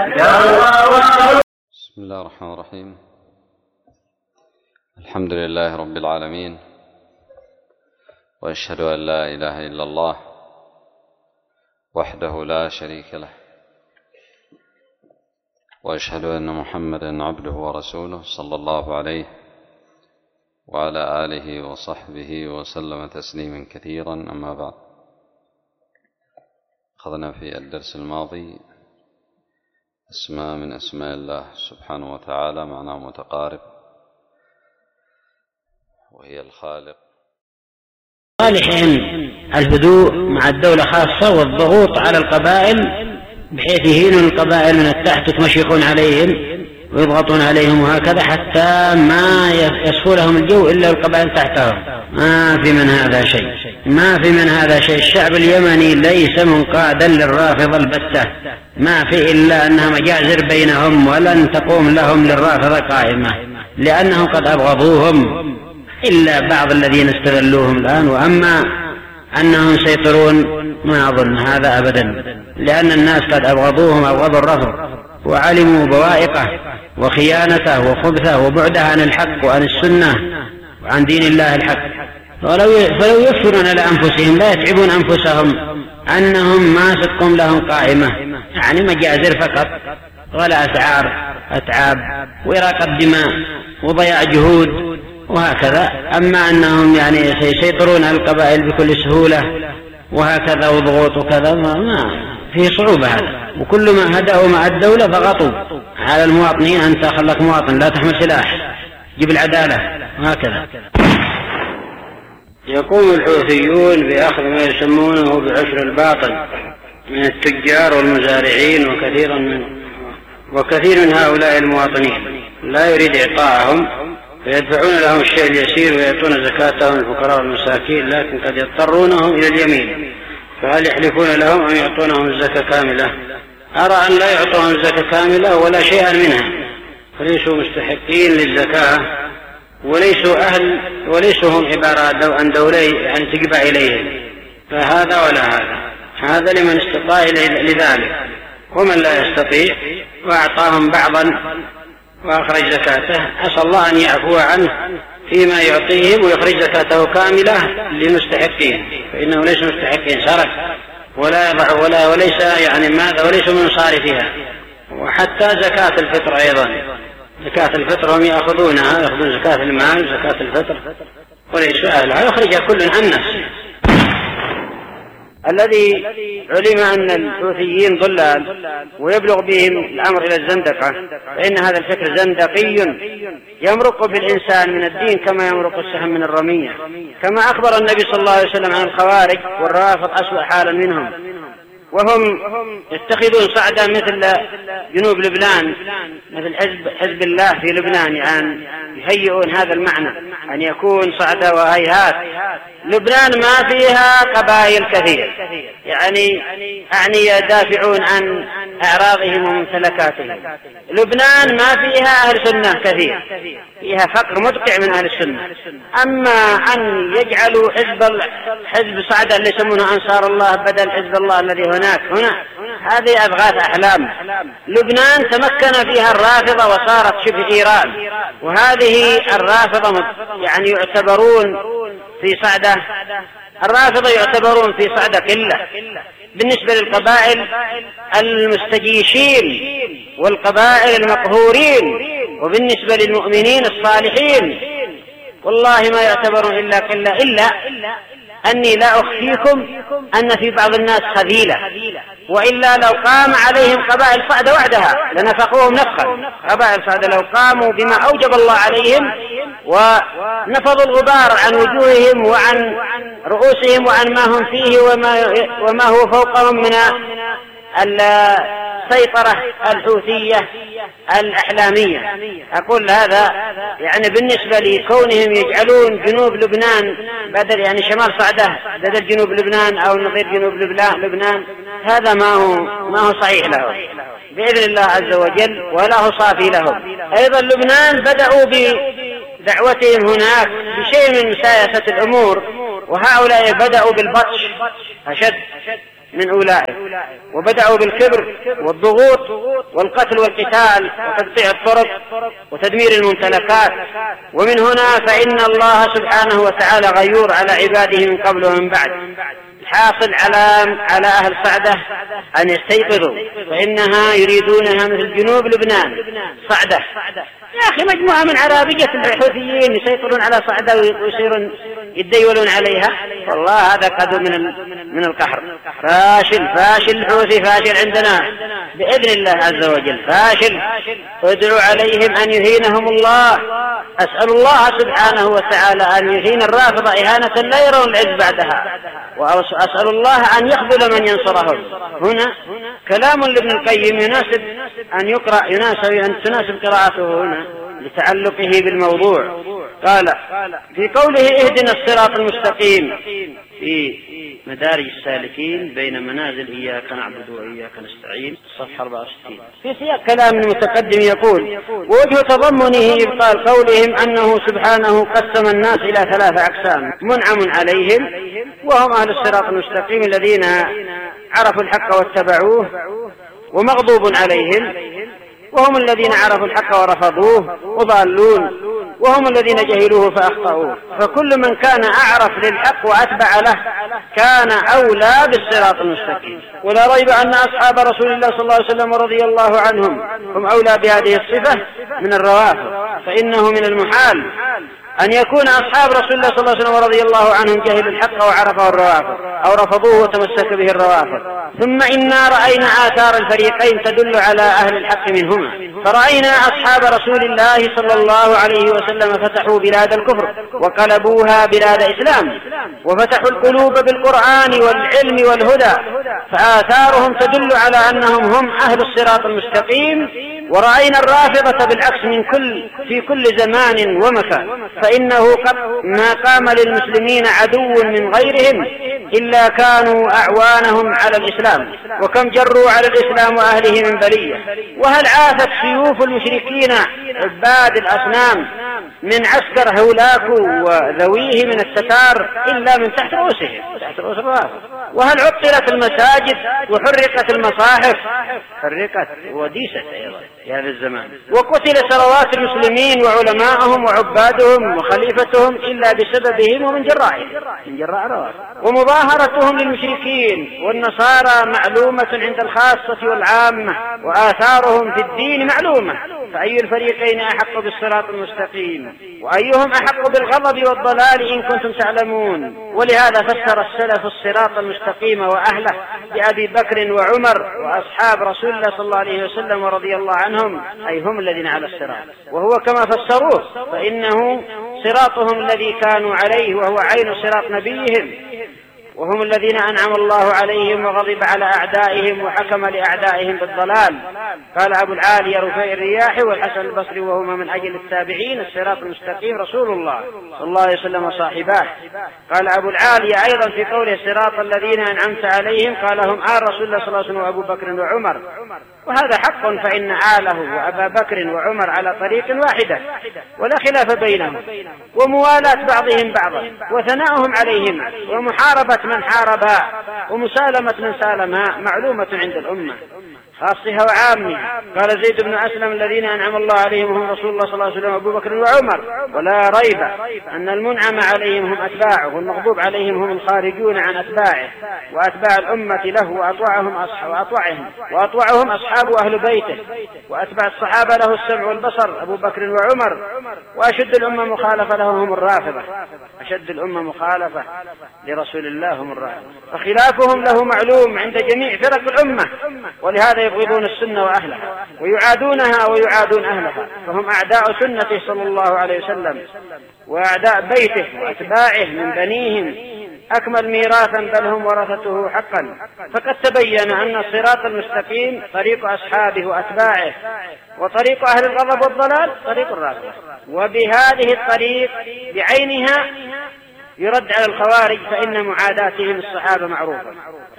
بسم الله الرحمن الرحيم. الحمد لله رب العالمين، وأشهد أن لا إله إلا الله وحده لا شريك له، وأشهد أن محمدا عبده ورسوله صلى الله عليه وعلى آله وصحبه وسلم تسليما كثيرا. أما بعد، أخذنا في الدرس الماضي اسماء من أسماء الله سبحانه وتعالى معناه متقارب، وهي الخالق. صالحين الهدوء مع الدولة خاصة، والضغوط على القبائل بحيث يهينون القبائل من التحت وتمشيقون عليهم ويضغطون عليهم وهكذا حتى ما يصفو لهم الجو إلا القبائل تحتهم. ما في من هذا شيء. الشعب اليمني ليس منقادا للرافضة البتة، ما في إلا أنها مجازر بينهم، ولن تقوم لهم للرافضة قائمة، لأنهم قد أبغضوهم إلا بعض الذين استذلوهم الآن. وأما أنهم سيطرون ما أظن هذا أبدا، لأن الناس قد أبغضوهم أبغضوا الرفض، وعلموا بوائقه وخيانته وخبثه وبعده عن الحق وعن السنة وعن دين الله الحق. فلو يغفرون لأنفسهم لا يتعبون أنفسهم أنهم ما ستقوم لهم قائمة، يعني مجازر فقط، ولا أتعاب وإراقة دماء وضياع جهود وهكذا. أما أنهم يعني سيسيطرون على القبائل بكل سهولة وهكذا وضغوط وكذا، ما فيه صعوبة هذا. وكل ما هدأوا مع الدولة ضغطوا على المواطنين، أنت خلك مواطن لا تحمل سلاح، جيب العدالة وهكذا. يقوم الحوثيون بأخذ ما يسمونه بعشر الباطل من التجار والمزارعين وكثير من هؤلاء المواطنين لا يريد إعطاءهم، فيدفعون لهم الشيء اليسير ويعطون زكاتهم الفقراء والمساكين، لكن قد يضطرونهم إلى اليمين، فهل يحلفون لهم أن يعطونهم الزكاة كاملة؟ أرى أن لا يعطوهم الزكاة كاملة ولا شيئا منها، فليسوا مستحقين للزكاة، وليسوا هم عبارة عن دولي يعني تجب إليهم، فهذا ولا هذا لمن استطاع لذلك، ومن لا يستطيع وأعطاهم بعضا وأخرج زكاته أسأل الله أن يعفو عنه فيما يعطيهم ويخرج زكاته كاملة للمستحقين، فإنه ليس مستحقين سرق ولا يضع وليس يعني ماذا وليس من صارفها. وحتى زكاة الفطر أيضا، زكاة الفطر هم يأخذون زكاة المال زكاة الفطر وليس أهلها، يخرجها كل عن نفسه. الذي علم أن الحوثيين ضلال ويبلغ بهم الأمر إلى الزندقة، فإن هذا الفكر زندقي يمرق بالإنسان من الدين كما يمرق السهم من الرمية، كما أخبر النبي صلى الله عليه وسلم عن الخوارج والرافض أسوأ حالا منهم، وهم يتخذون صعدا مثل جنوب لبنان، مثل حزب الله في لبنان، يعني يهيئون هذا المعنى أن يكون صعدا وهيهات. لبنان ما فيها قبائل كثير، يعني يدافعون عن أعراضهم وممتلكاتهم. لبنان ما فيها أهل سنة كثير، فيها فقر مدقع من أهل السنة. أما أن يجعلوا حزب صعدا اللي يسمونه أنصار الله بدل حزب الله الذي هنا هذه أبغاث أحلام. لبنان تمكن فيها الرافضة وصارت شبه إيران، وهذه الرافضة يعني يعتبرون في صعدة، الرافضة يعتبرون في صعدة قلة بالنسبة للقبائل المستجيشين والقبائل المقهورين، وبالنسبة للمؤمنين الصالحين والله ما يعتبرون إلا قلة، إلا أني لا أخفيكم أن في بعض الناس خذيلة، وإلا لو قام عليهم قبائل صعد وحدها لنفقوهم نفخا. قبائل صعد لو قاموا بما أوجب الله عليهم ونفضوا الغبار عن وجوههم وعن رؤوسهم وعن ما هم فيه وما هو فوقهم من السيطرة الحوثية الأحلامية. أقول هذا يعني بالنسبة لكونهم يجعلون جنوب لبنان بدل يعني شمال صعدة بدل جنوب لبنان أو نظير جنوب لبنان، هذا ما هو صحيح له بإذن الله عز وجل، ولا هو صافي لهم. أيضا لبنان بدأوا بدعوتهم هناك بشيء من مسايسة الأمور، وهؤلاء بدأوا بالبطش أشد، من أولئك، وبدأوا بالكبر والضغوط والقتل والقتال وتقطيع الطرق وتدمير الممتلكات. ومن هنا فإن الله سبحانه وتعالى غيور على عباده من قبل ومن بعد. الحاصل على أهل صعدة أن يستيقظوا، فإنها يريدونها مثل جنوب لبنان صعدة. يا أخي مجموعة من عرابية الحوثيين يسيطرون على صعدة ويصيرون يتديولون عليها، والله هذا قدر من القهر. فاشل الحوثي، فاشل عندنا بإذن الله عز وجل، فاشل. ادعو عليهم أن يهينهم الله. أسأل الله سبحانه وتعالى أن يهين الرافضة إهانة لا يرون العز بعدها، وأسأل الله أن يخذل من ينصرهم. هنا كلام لابن القيم يناسب أن يقرأ، أن تناسب قراءته هنا لتعلقه بالموضوع. قال في قوله اهدنا الصراط المستقيم في مدارج السالكين بين منازل إياك نعبد وإياك نستعين صفحة 64 في سياق كلام المتقدم يقول: ووجه تضمنه إبطال قولهم أنه سبحانه قسم الناس إلى 3 أقسام: منعم عليهم وهم أهل الصراط المستقيم الذين عرفوا الحق واتبعوه، ومغضوب عليهم وهم الذين عرفوا الحق ورفضوه، وضالون وهم الذين جهلوه فأخطأوه. فكل من كان أعرف للحق وأتبع له كان أولى بالصراط المستقيم. ولا ريب أن أصحاب رسول الله صلى الله عليه وسلم ورضي الله عنهم هم أولى بهذه الصفة من الروافض، فإنه من المحال أن يكون أصحاب رسول الله صلى الله عليه وسلم ورضي الله عنهم جهلوا الحق وعرفه الروافض أو رفضوه وتمسك به الروافض. ثم إنا رأينا آثار الفريقين تدل على أهل الحق منهما، فرأينا أصحاب رسول الله صلى الله عليه وسلم فتحوا بلاد الكفر وقلبوها بلاد إسلام، وفتحوا القلوب بالقرآن والعلم والهدى، فآثارهم تدل على أنهم هم أهل الصراط المستقيم. ورأينا الرافضة بالعكس في كل زمان ومكان، فإنه قد ما قام للمسلمين عدو من غيرهم إلا كانوا أعوانهم على الإسلام، وكم جروا على الإسلام وأهله من بلية. وهل عاثت سيوف المشركين عباد الأصنام من عسكر هولاكو وذويه من التتار إلا من تحت رؤوسهم، تحت رؤوس الرافض؟ وهل عطلت المساجد وحرقت المصاحف؟ حرقت وديست أيضا في هذا الزمان. وقتل ثروات المسلمين وعلماءهم وعبادهم وخليفتهم إلا بسببهم ومن جرائهم، من جراء الروافض. ومظاهرتهم للمشركين والنصارى معلومة عند الخاصة والعامة، وآثارهم في الدين معلومة، فأي الفريقين أحق بالصراط المستقيم وأيهم أحق بالغضب والضلال إن كنتم تعلمون. ولهذا فسر السلف الصراط المستقيم وأهله بأبي بكر وعمر وأصحاب رسول الله صلى الله عليه وسلم ورضي الله عنهم، أي هم الذين على الصراط، وهو كما فسروه فإنه صراطهم الذي كانوا عليه، وهو عين صراط نبيهم، وهم الذين أنعم الله عليهم وغضب على أعدائهم وحكم لأعدائهم بالضلال. قال أبو العالي رفيع الرياح والحسن البصري وهما من أجل التابعين: الصراط المستقيم رسول الله صلى الله عليه وسلم وصاحباه. قال أبو العالي أيضا في قوله: الصراط الذين أنعمت عليهم، قال هم آل رسول الله صلى الله عليه وسلم وأبو بكر وعمر. وهذا حق، فإن آله وأبا بكر وعمر على طريق واحدة ولا خلاف بينهم، وموالاة بعضهم بعضا وثناؤهم عليهم ومحاربة من حاربا ومسالمة من سالما معلومة عند الأمة خاصها وعامها. قال زيد بن أسلم: الذين أنعم الله عليهم هم رسول الله صلى الله عليه وسلم وأبو بكر وعمر. ولا ريب أن المنعم عليهم هم أتباعه، والمغضوب عليهم هم الخارجون عن أتباعه وأتباع الأمة له، وأطوعهم أصحاب أهل بيته، وأتباع الصحابة له السمع والبصر أبو بكر وعمر. وأشد الأمة مخالفة لهم هم الرافضة، أشد الأمة مخالفة لرسول الله هم الرافضة، فخلافهم له معلوم عند جميع فرق الأمة، ولهذا يبغضون السنة وأهلها ويعادونها ويعادون أهلها، فهم أعداء سنته صلى الله عليه وسلم وأعداء بيته وأتباعه من بنيهم أكمل ميراثا، بل هم ورثته حقا. فقد تبين أن الصراط المستقيم طريق أصحابه وأتباعه، وطريق أهل الغضب والضلال طريق الرافضة. وبهذه الطريق بعينها يرد على الخوارج، فإن معاداتهم الصحابة معروفة،